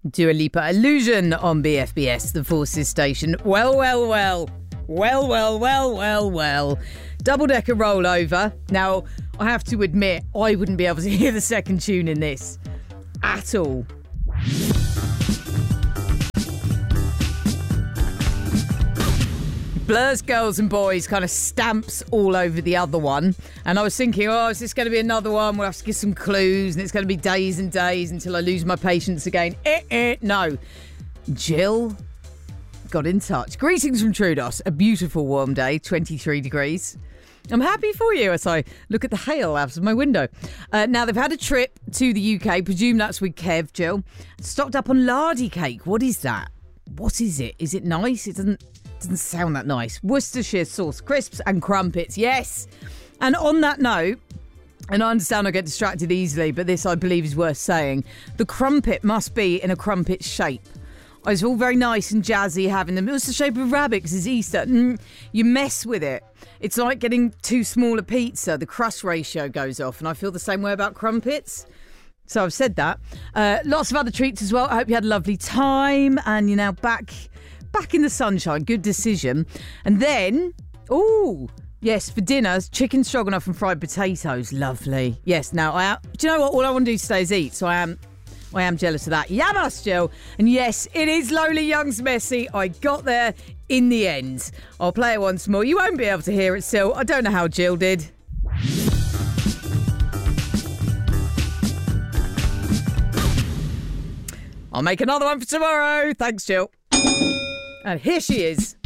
Dua Lipa Illusion on BFBS, the Forces station. Well. Double-decker rollover. Now, I have to admit, I wouldn't be able to hear the second tune in this at all. Blur's Girls and Boys kind of stamps all over the other one. And I was thinking, is this going to be another one? We'll have to give some clues and it's going to be days and days until I lose my patience again. No. Jill got in touch. Greetings from Troodos. A beautiful warm day, 23 degrees. I'm happy for you as I look at the hail out of my window. Now, they've had a trip to the UK. Presume that's with Kev, Jill. Stocked up on lardy cake. What is that? What is it? Is it nice? It doesn't sound that nice. Worcestershire sauce, crisps and crumpets. Yes. And on that note, and I understand I get distracted easily, but this I believe is worth saying. The crumpet must be in a crumpet shape. It's all very nice and jazzy having them. It was the shape of a rabbit because it's Easter. You mess with it. It's like getting too small a pizza. The crust ratio goes off, and I feel the same way about crumpets. So I've said that. Lots of other treats as well. I hope you had a lovely time and you're now back in the sunshine. Good decision. And then, yes, for dinner, chicken stroganoff and fried potatoes. Lovely. Yes, now, do you know what? All I want to do today is eat, so I am jealous of that. Yamas, Jill. And yes, it is Lola Young's Messy. I got there in the end. I'll play it once more. You won't be able to hear it still. I don't know how Jill did. I'll make another one for tomorrow. Thanks, Jill. And here she is.